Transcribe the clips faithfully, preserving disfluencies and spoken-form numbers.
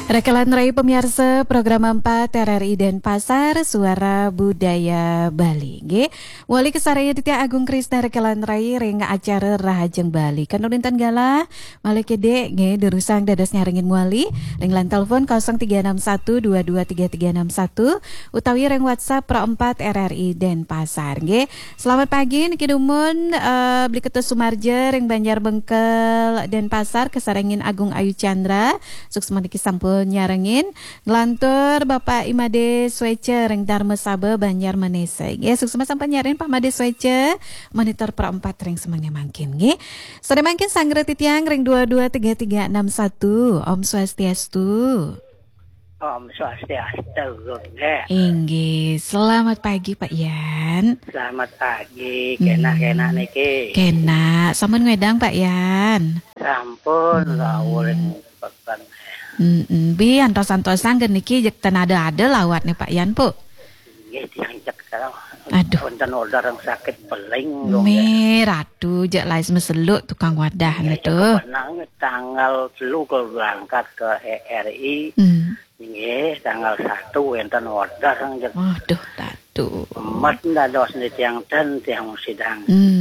Rekelan Rai pemirsa program empat R R I Denpasar Suara Budaya Bali. Nggih, wali kesaraya Ditya Agung Krisna Rekelan Rai renga acara Rahajeng Bali. Kan ulintan gala malih kede nggih derusang dados nyaringin wali ring lan telepon nol tiga enam satu dua dua tiga tiga enam satu utawi ring WhatsApp Pro empat R R I Denpasar. Nggih, selamat pagi niki dumun uh, beli ketus Sumarja ring Banjar Bengkel Denpasar kesarengin Agung Ayu Chandra sukses niki sampun nyarengin ngelantur Bapak Imade Swece Reng Dharma Sabe Banjar Manese. Ya sukses sampai nyarin Pak Made Swece monitor Pro empat ring semuanya mangkin nggih. Sore mangkin sangre titiang ring dua dua tiga tiga enam satu. Om Swastiastu. Om Swastiastu nggih. Inggih, selamat pagi Pak Yan. Selamat pagi, kena-kena niki. Kena, sampun ngedang Pak Yan. Sampun rawuh ring pekan. Hmm, bi antos-antosan gen niki jek tenada ada lawat nih Pak Yan pu. Nggih dianjak sekarang. Aduh. Wonten order yang sakit beling Me ratu jek lais meseluk tukang wadah gitu. Menang tanggal telu ke berangkat ke E R I. Hmm. Nggih, tanggal satu wonten order yang jek. Aduh, datu. Emas ndados ni tiang dan tiang sidang. Hmm.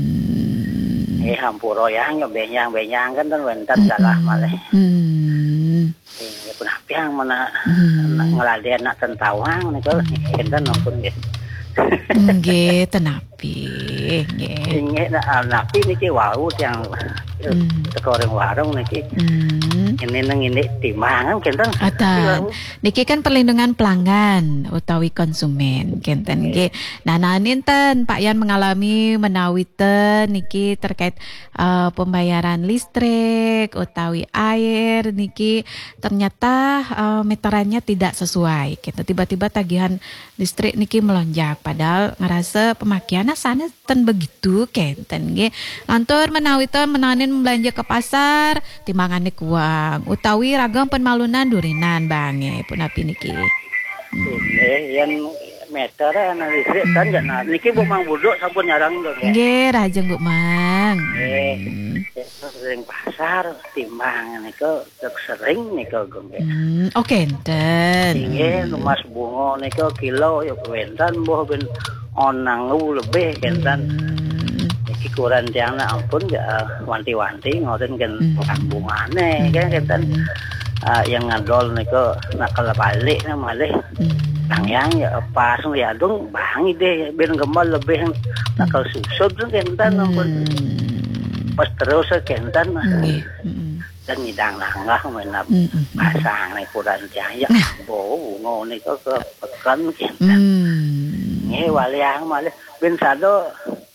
Eh hampura yang benyang-benyang kan wonten salah malih. Hmm. Ya kenapa yang mana Hmm. ngeladen nak tentawang nih kalau enten nonton gitu. Nggih, tenapi. Nggih. Ini nak napi niki wau yang tekoreng warung niki. Hmm. Ini nang ini timangan kenten. Atan. Niki kan perlindungan pelanggan utawi konsumen kenten nggih. Nah, nah ninten Pak Yan mengalami menawiten niki terkait uh, pembayaran listrik utawi air niki ternyata uh, meterannya tidak sesuai. Kita tiba-tiba tagihan listrik niki melonjak padahal ngerasa pemakaiannya sana ten begitu kenten nggih. Lantur menawiten menanin belanja ke pasar timbangane kuang utawi ragam penmalunan durinan bange pun api niki. Eh yang meter analisis kan jangan niki bu mang buduk sampun nyarang dong ya. Nggih, rajeng Bu Mang. Eh sering pasar timbang niku sering niku gong. Hmm, oke enten. Nggih mas bunga niku kilo ya wenten boh ben onang lebih kenten. Iki kurang tiang na ampun ya wanti-wanti ngoten kan bungane kan kenten. Uh, yang ngadol niku nak kala balik na malih tangyang ya pas ya dong bang ide ben gemal lebih nak kal susut kenten ampun pas terus kenten dan ngidang langgah menap pasang nih kurang tiang ya bo ngo niku ke pekan kenten nge waliang malih ben sado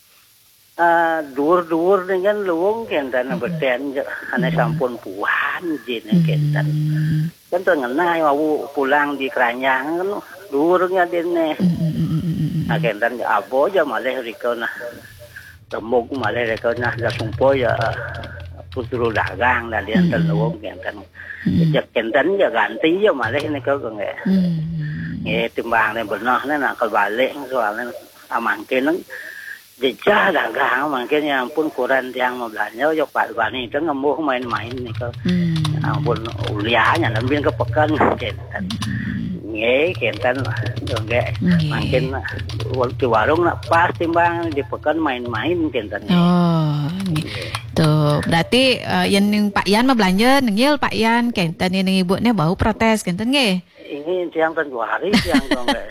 Uh, dur-dur dengan luung kenten beten ane sampun puan jin kenten kan tengenah mau pulang di Keranyang kan durnya dene nah kenten abo aja malih riko nah temuk malih riko nah da sumpo ya putru dagang dan dia luung kenten jak kenten ya ganti ya malih niku nge nge timbang ne benah nak kebalik soalnya amangkeun jejah dagang makanya ampun kurang tiang mau belanja jok Pak Bani itu ngemuh main-main nih ke ampun ulianya dan bin kepekan kenten nge kenten enggak makin waktu warung nak pas timbang di pekan main-main kenten oh tuh berarti uh, yang Pak Yan mau belanja nengil Pak Yan kenten ini ibunya bau protes kenten nge ini tiang kan dua hari tiang enggak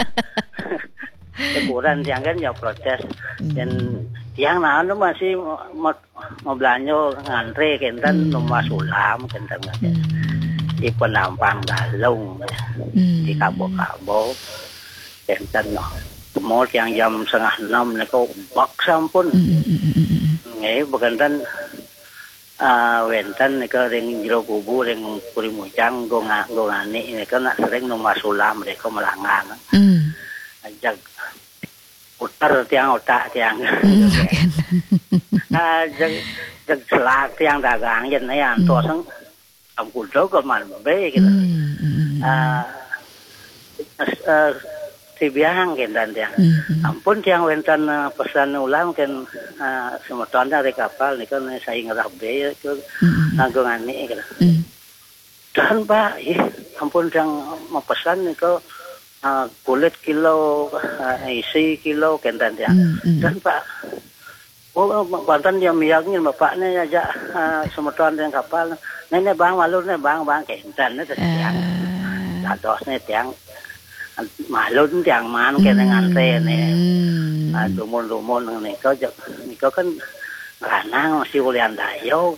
kurang tiang kan ya protes dan tiang nah nu masih mau mau belanja ngantri kenten rumah sulam kenten di penampang galung di kabo-kabo kenten no mau tiang jam setengah enam niku bak sampun nggih bekenten uh, wenten niku ring jero kubu ring kurimujang go go ngani niku nak sering rumah sulam mereka melangan ajak putar tiang otak tiang nah jag jag selak tiang dagang yen ya antos am kudo ke man be gitu ah tibiang kendan tiang ampun tiang wenten pesan ulang kan semeton dari kapal niku saya ngerah be ke nganggo ngani gitu dan Pak ampun yang mepesan niko uh, kulit kilo, uh, isi kilo kenten ya. Mm-hmm. Dan Pak, oh bantan yang miyaknya bapaknya aja uh, semeton yang kapal. Nenek bang malu nih bang bang kenten itu tiang. Ladosnya tiang malu tiang man kena ngante nih. Nah, dumun-dumun niko niko kan ranang masih ulian dayo.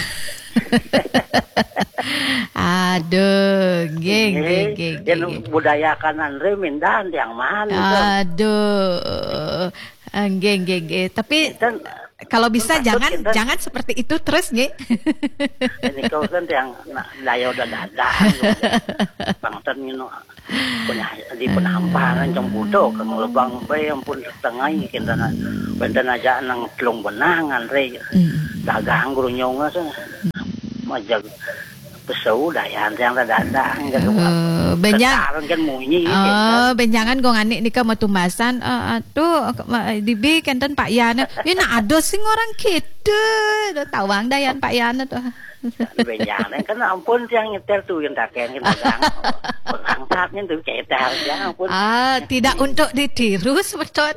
Aduh, geng, geng, geng, geng. Budaya kanan remindan yang mana? Aduh, geng, geng, geng. Tapi dan, kalau bisa jangan, kita, jangan seperti itu terus, geng. Ini kau kan yang layo udah dadah, bangtan ini punya di penamparan jempudo, kalau lebang bay yang pun setengah ini kita nak, benten aja nang telung benangan re, dagang gurunyonga sih. Majag pesau dayan yang dadang gitu. Uh, benjang kan munyi. Oh, benjangan gong anik nika matumasan uh, atuh dibi kenten Pak Yana. Ya nak ado sing orang kitu. Tawang dayan Pak Yana tuh. Benjangan kan ampun yang nyetel tuh yang dagang kita dagang. Angkatnya tuh cetel ya ampun. Ah, tidak untuk ditiru sebetulnya.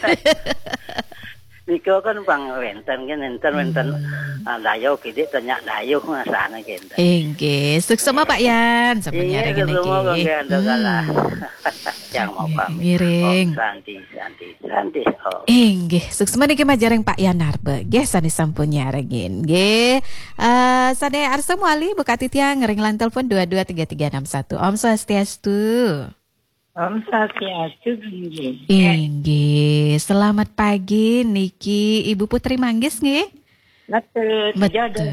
Niko kan bang wenten kan wenten wenten dayo kidi tanya dayo sana gitu. Oke, sukses sama Pak Yan. Iya, semua kau kan kalah. Yang mau pamit. Miring. Santi, santi, santi. Inggih, sukses niki majareng Pak Yan Narbe. Nggih sane sampun nyarengin. Nggih. Eh sane arsa muali buka titiang ngering telepon dua dua tiga tiga enam satu. Om Swastiastu. Om Swastiastu. Inggih, selamat pagi Niki Ibu Putri Manggis nggih? Betul. Betul.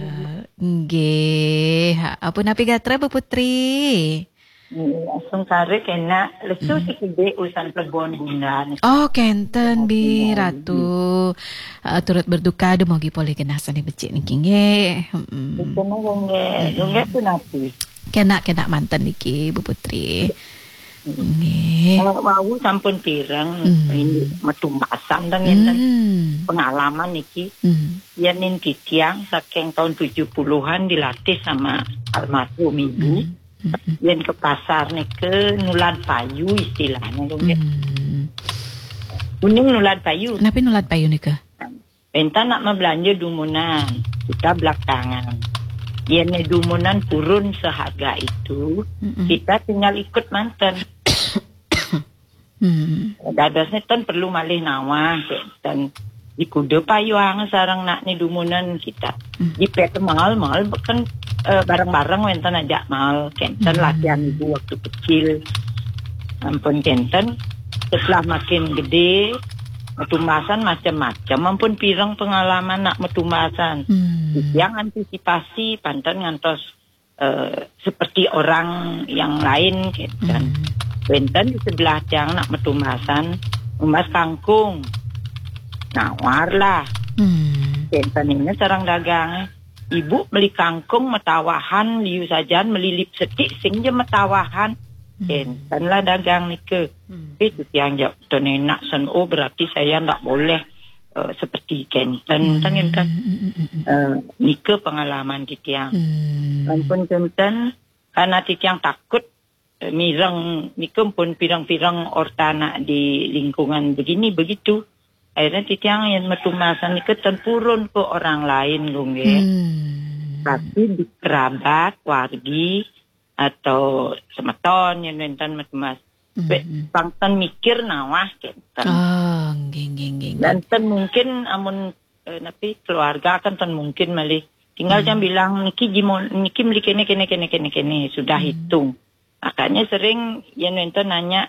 Nggih, apa napi gatra Bu Putri? Langsung kare kena lesu hmm. sikide usan plebon bundan. Oh, kenten Bi Ratu. Uh, turut berduka dumogi poli genasan becik niki nggih. Heeh. Betul nggih. Nggih pun napi. Kena-kena mantan niki Bu Putri. Nggih. Kalau mau sampun pirang mm. ini metumbasan dan ngeten mm. pengalaman niki. Mm. Yen nin kitiang saking tahun tujuh puluhan dilatih sama almarhum ibu. Mm. Mm. Yen ke pasar nike nulan payu istilahnya nggih. Mm. Kuning nulan payu. Kenapa nulan payu nike? Enta nak membelanja dumunan, kita belakangan. Yen dumunan turun seharga itu, mm-mm. kita tinggal ikut manten. Hmm. Dadasnya kan perlu malih nawah dan di kuda payuang sarang nak ni dumunan kita. Hmm. Di pet mahal-mahal kan uh, bareng-bareng wenten aja mahal kenten hmm. latihan ibu waktu kecil. Ampun kenten setelah makin gede metumbasan macam-macam ampun pirang pengalaman nak metumbasan. Hmm. Yang antisipasi pantan ngantos uh, seperti orang yang lain kenten. Hmm. Wenten di sebelah tiang nak metumasan umas kangkung nawar lah hmm. Wenten ini sarang dagang ibu beli kangkung metawahan liu sajan melilip setik sing je metawahan wenten hmm. lah dagang nike hmm. itu tiang jauh ton enak sen oh berarti saya ndak boleh uh, seperti kenten hmm. kan uh, nike pengalaman di tiang hmm. ampun kenten karena di tiang takut mirang nikem pun pirang-pirang ortana di lingkungan begini begitu akhirnya titiang yang metumasan itu tempurun ke orang lain gue hmm. tapi di kerabat wargi atau semeton yang nonton metumas hmm. pangtan mikir nawah kenten oh, geng, geng, geng. dan ten mungkin amun eh, napi keluarga kan ten mungkin malih tinggal hmm. jam bilang niki gimon niki beli kene kene kene kene kene sudah hmm. hitung. Makanya sering yang nonton nanya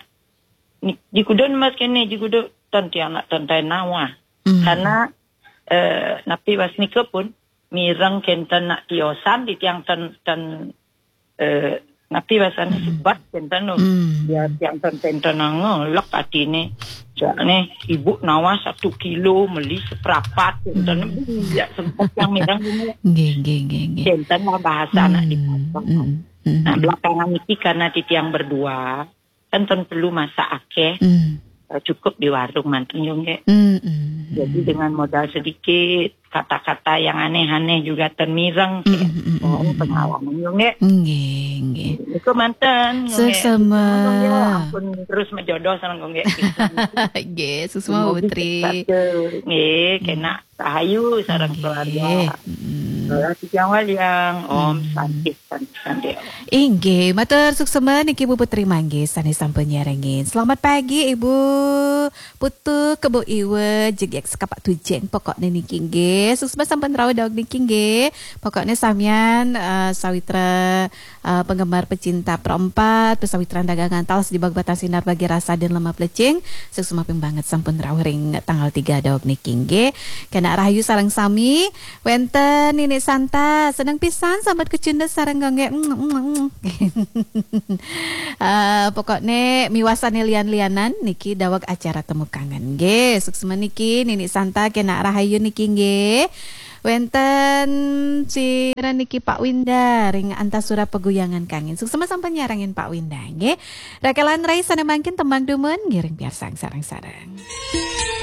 di kudon mas kene di kudon tonti anak tontai nawa mm. karena eh, napi was nike pun mirang kenten nak tiosan di tiang ten ten eh, napi wasan mm. sebat kenten no mm. ya tiang ten ten nangolak hati ni soalnya ibu nawa satu kilo meli seperapat kenten mm. ya sempat yang mirang geng geng geng kenten lah bahasa mm. nak dipotong mm. Mm-hmm. Nah belakangan ini karena titiang berdua kan ten perlu masak akeh mm. uh, cukup di warung manten yung mm-hmm. Jadi dengan modal sedikit, kata-kata yang aneh-aneh juga termireng. Mm, mm, Oh, mm, pengalaman yo nggih. Nggih, nggih. Iku manten. Seksama. Ampun terus menjodoh sama nggih. Nggih, susma Putri. Nggih, kena tahayu sareng keluarga. Ora dijawab yang Om Santis Santis. Inggih, matur suksema niki Bu Putri manggi sanes sampun nyarengin. Selamat pagi Ibu Putu Kebo Iwe jegek sekapak tujen pokoknya niki nggih. Suksema sampun rawuh dog niki nggih. Pokoknya sampean uh, sawitra uh, penggemar pecinta perempat, pesawitran dagangan talas di bag batas sinar bagi rasa dan lemah plecing. Suksema ping banget sampun rawuh ring tanggal tiga dog niki nggih. Kena rahayu sareng sami wenten ini Santa seneng pisan sambat kecunda sareng gangge uh, pokoknya miwasane lian-lianan niki dawag acara temu kangen nggih suksema niki Nini Santa kena rahayu niki nggih wenten si niki Pak Winda ring antasura peguyangan kangen suksema sampai nyarangin Pak Winda nggih rakelan rai sana mangkin tembang dumen ngiring biar sang sarang-sarang.